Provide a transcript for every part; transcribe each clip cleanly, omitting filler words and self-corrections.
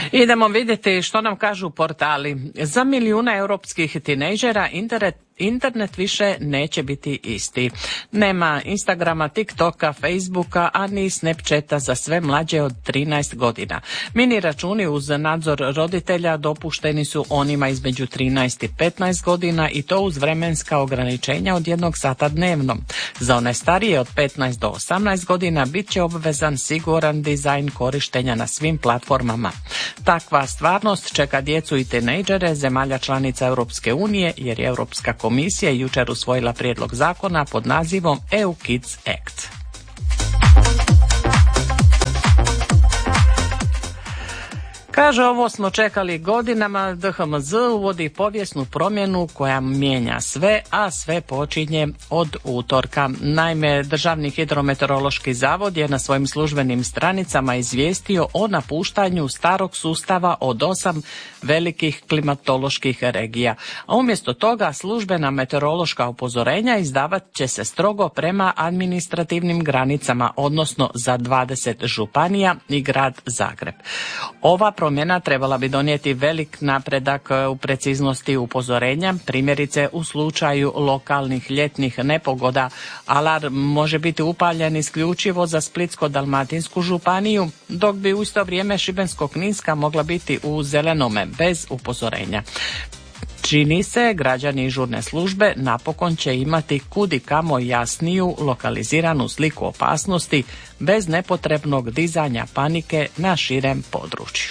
Idemo vidjeti što nam kažu portali. Za milijuna europskih tinejdžera internet više neće biti isti. Nema Instagrama, TikToka, Facebooka, a ni Snapchata za sve mlađe od 13 godina. Mini računi uz nadzor roditelja dopušteni su onima između 13 i 15 godina i to uz vremenska ograničenja od 1 sata dnevno. Za one starije od 15 do 18 godina bit će obvezan siguran dizajn korištenja na svim platformama. Takva stvarnost čeka djecu i tinejdžere zemalja članica Europske unije jer je Europska komisija jučer usvojila prijedlog zakona pod nazivom EU Kids Act. Kaže, ovo smo čekali godinama, DHMZ uvodi povijesnu promjenu koja mijenja sve, a sve počinje od utorka. Naime, Državni hidrometeorološki zavod je na svojim službenim stranicama izvijestio o napuštanju starog sustava od 8 velikih klimatoloških regija. A umjesto toga službena meteorološka upozorenja izdavat će se strogo prema administrativnim granicama, odnosno za 20 županija i grad Zagreb. Ova promjena trebala bi donijeti velik napredak u preciznosti upozorenja, primjerice u slučaju lokalnih ljetnih nepogoda. Alarm može biti upaljen isključivo za Splitsko-dalmatinsku županiju, dok bi u isto vrijeme Šibensko-kninska mogla biti u zelenome, bez upozorenja. Čini se, građani žurne službe napokon će imati kudi kamo jasniju lokaliziranu sliku opasnosti bez nepotrebnog dizanja panike na širem području.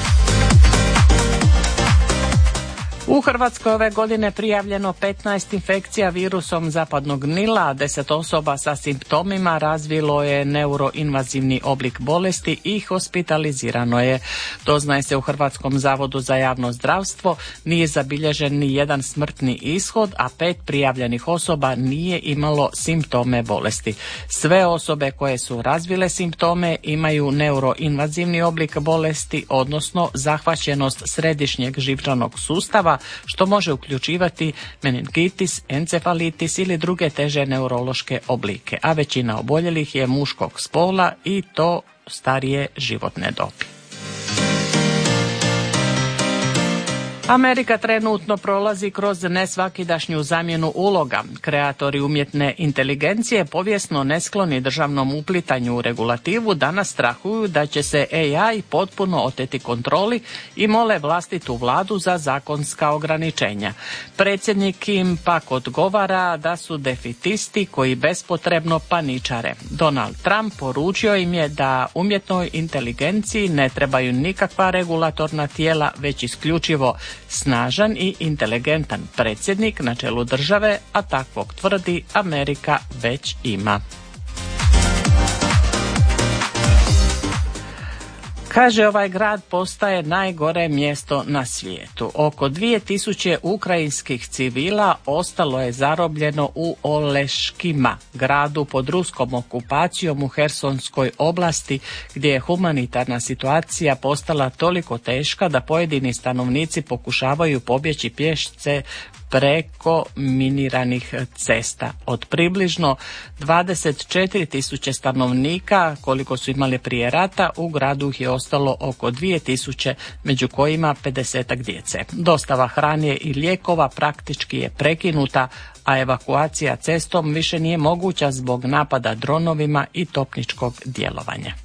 U Hrvatskoj ove godine prijavljeno 15 infekcija virusom zapadnog Nila, a 10 osoba sa simptomima razvilo je neuroinvazivni oblik bolesti i hospitalizirano je. Doznaje se u Hrvatskom zavodu za javno zdravstvo, nije zabilježen ni jedan smrtni ishod, a 5 prijavljenih osoba nije imalo simptome bolesti. Sve osobe koje su razvile simptome imaju neuroinvazivni oblik bolesti, odnosno zahvaćenost središnjeg živčanog sustava, što može uključivati meningitis, encefalitis ili druge teže neurološke oblike, a većina oboljelih je muškog spola i to starije životne dobi. Amerika trenutno prolazi kroz nesvakidašnju zamjenu uloga. Kreatori umjetne inteligencije, povijesno neskloni državnom uplitanju u regulativu, danas strahuju da će se AI potpuno oteti kontroli i mole vlastitu vladu za zakonska ograničenja. Predsjednik im pak odgovara da su defitisti koji bespotrebno paničare. Donald Trump poručio im je da umjetnoj inteligenciji ne trebaju nikakva regulatorna tijela, već isključivo snažan i inteligentan predsjednik na čelu države, a takvog tvrdi Amerika već ima. Kaže, ovaj grad postaje najgore mjesto na svijetu. Oko 2000 ukrajinskih civila ostalo je zarobljeno u Oleškima, gradu pod ruskom okupacijom u Hersonskoj oblasti, gdje je humanitarna situacija postala toliko teška da pojedini stanovnici pokušavaju pobjeći pješce preko miniranih cesta. Od približno 24.000 stanovnika, koliko su imali prije rata, u gradu ih je ostalo oko 2.000, među kojima 50 djece. Dostava hrane i lijekova praktički je prekinuta, a evakuacija cestom više nije moguća zbog napada dronovima i topničkog djelovanja.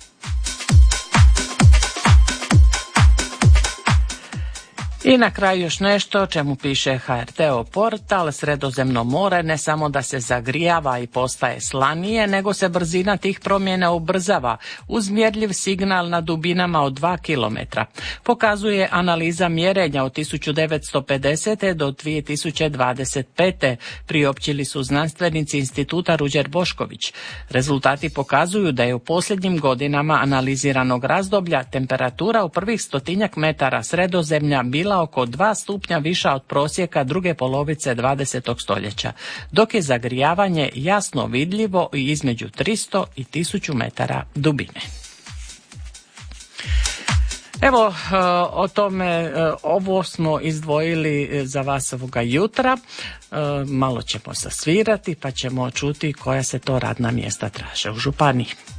I na kraju još nešto o čemu piše HRT-ov portal. Sredozemno more ne samo da se zagrijava i postaje slanije, nego se brzina tih promjena ubrzava uz mjerljiv signal na dubinama od 2 km. Pokazuje analiza mjerenja od 1950. do 2025. priopćili su znanstvenici instituta Ruđer Bošković. Rezultati pokazuju da je u posljednjim godinama analiziranog razdoblja temperatura u prvih 100 metara Sredozemlja bila oko 2 stupnja viša od prosjeka druge polovice 20. stoljeća, dok je zagrijavanje jasno vidljivo i između 300 i 1000 metara dubine. Evo, o tome, ovo smo izdvojili za vas ovoga jutra. Malo ćemo sasvirati pa ćemo čuti koja se to radna mjesta traže u županiji.